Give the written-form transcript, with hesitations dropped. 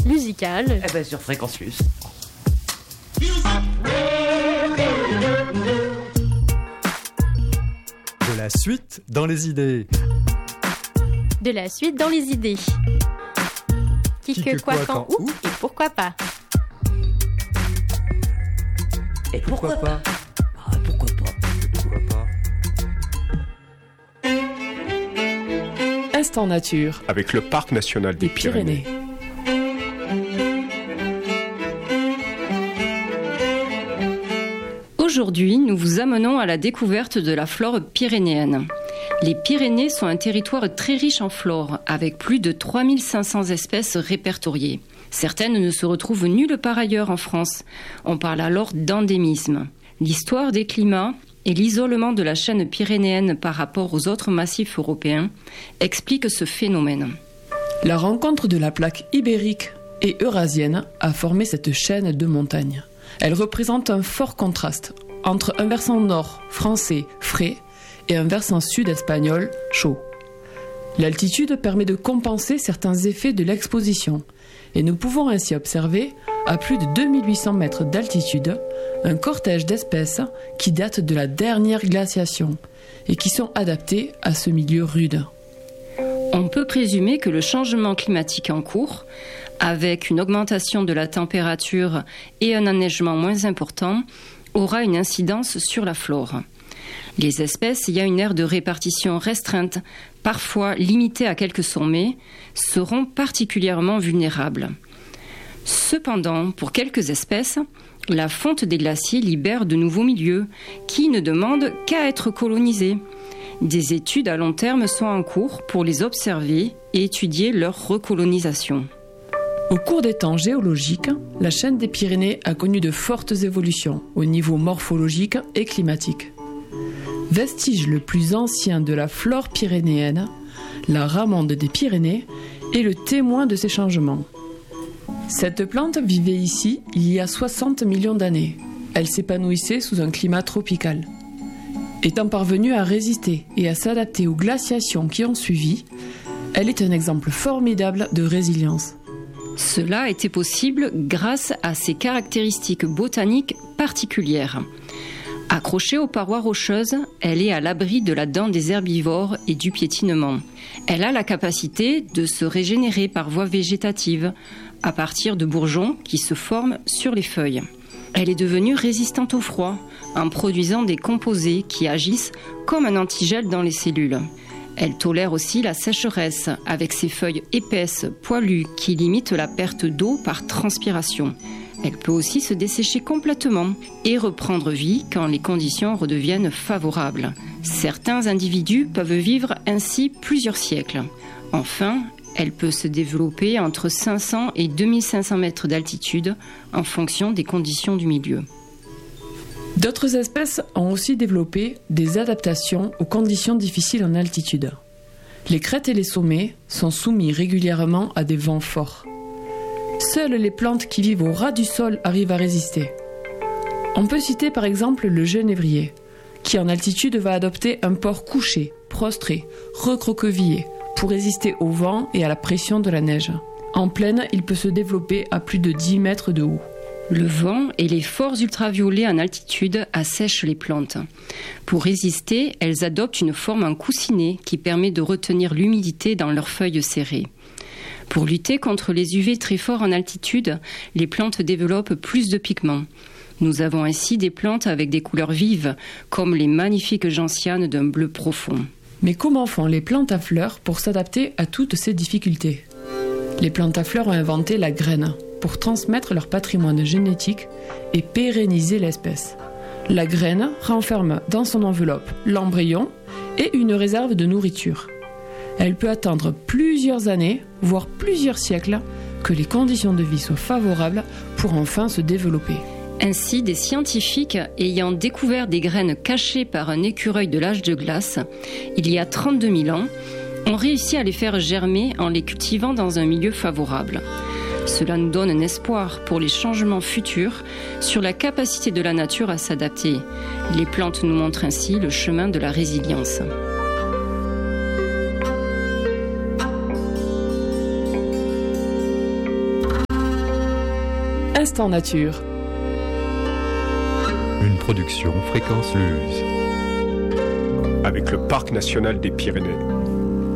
musicale. Eh ben sur Fréquence Plus. De la suite dans les idées. De la suite dans les idées. Qui que quoi, quand, où et pourquoi pas. Et pourquoi pas? Pourquoi pas? Instant nature avec le Parc national des Pyrénées. Aujourd'hui, nous vous amenons à la découverte de la flore pyrénéenne. Les Pyrénées sont un territoire très riche en flore, avec plus de 3500 espèces répertoriées. Certaines ne se retrouvent nulle part ailleurs en France. On parle alors d'endémisme. L'histoire des climats et l'isolement de la chaîne pyrénéenne par rapport aux autres massifs européens expliquent ce phénomène. La rencontre de la plaque ibérique et eurasienne a formé cette chaîne de montagnes. Elle représente un fort contraste entre un versant nord français frais et un versant sud espagnol chaud. L'altitude permet de compenser certains effets de l'exposition et nous pouvons ainsi observer, à plus de 2800 mètres d'altitude, un cortège d'espèces qui datent de la dernière glaciation et qui sont adaptées à ce milieu rude. On peut présumer que le changement climatique en cours, avec une augmentation de la température et un enneigement moins important, aura une incidence sur la flore. Les espèces ayant une aire de répartition restreinte, parfois limitée à quelques sommets, seront particulièrement vulnérables. Cependant, pour quelques espèces, la fonte des glaciers libère de nouveaux milieux qui ne demandent qu'à être colonisés. Des études à long terme sont en cours pour les observer et étudier leur recolonisation. Au cours des temps géologiques, la chaîne des Pyrénées a connu de fortes évolutions au niveau morphologique et climatique. Vestige le plus ancien de la flore pyrénéenne, la ramande des Pyrénées est le témoin de ces changements. Cette plante vivait ici il y a 60 millions d'années. Elle s'épanouissait sous un climat tropical. Étant parvenue à résister et à s'adapter aux glaciations qui ont suivi, elle est un exemple formidable de résilience. Cela a été possible grâce à ses caractéristiques botaniques particulières. Accrochée aux parois rocheuses, elle est à l'abri de la dent des herbivores et du piétinement. Elle a la capacité de se régénérer par voie végétative, à partir de bourgeons qui se forment sur les feuilles. Elle est devenue résistante au froid, en produisant des composés qui agissent comme un antigel dans les cellules. Elle tolère aussi la sécheresse, avec ses feuilles épaisses, poilues, qui limitent la perte d'eau par transpiration. Elle peut aussi se dessécher complètement et reprendre vie quand les conditions redeviennent favorables. Certains individus peuvent vivre ainsi plusieurs siècles. Enfin, elle peut se développer entre 500 et 2500 mètres d'altitude en fonction des conditions du milieu. D'autres espèces ont aussi développé des adaptations aux conditions difficiles en altitude. Les crêtes et les sommets sont soumis régulièrement à des vents forts. Seules les plantes qui vivent au ras du sol arrivent à résister. On peut citer par exemple le genévrier, qui en altitude va adopter un port couché, prostré, recroquevillé, pour résister au vent et à la pression de la neige. En plaine, il peut se développer à plus de 10 mètres de haut. Le vent et les forts ultraviolets en altitude assèchent les plantes. Pour résister, elles adoptent une forme en coussinet qui permet de retenir l'humidité dans leurs feuilles serrées. Pour lutter contre les UV très forts en altitude, les plantes développent plus de pigments. Nous avons ainsi des plantes avec des couleurs vives, comme les magnifiques gentianes d'un bleu profond. Mais comment font les plantes à fleurs pour s'adapter à toutes ces difficultés ? Les plantes à fleurs ont inventé la graine pour transmettre leur patrimoine génétique et pérenniser l'espèce. La graine renferme dans son enveloppe l'embryon et une réserve de nourriture. Elle peut attendre plusieurs années, voire plusieurs siècles, que les conditions de vie soient favorables pour enfin se développer. Ainsi, des scientifiques ayant découvert des graines cachées par un écureuil de l'âge de glace, il y a 32 000 ans, ont réussi à les faire germer en les cultivant dans un milieu favorable. Cela nous donne un espoir pour les changements futurs sur la capacité de la nature à s'adapter. Les plantes nous montrent ainsi le chemin de la résilience. Instant Nature. Une production Fréquence Luz. Avec le Parc national des Pyrénées.